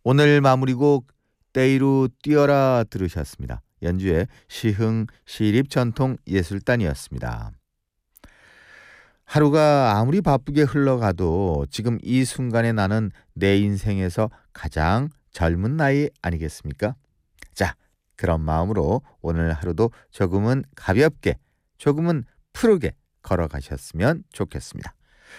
오늘 마무리곡 때이루 뛰어라 들으셨습니다. 연주의 시흥 시립전통예술단이었습니다. 하루가 아무리 바쁘게 흘러가도 지금 이 순간에 나는 내 인생에서 가장 젊은 나이 아니겠습니까? 자, 그런 마음으로 오늘 하루도 조금은 가볍게, 조금은 푸르게 걸어가셨으면 좋겠습니다.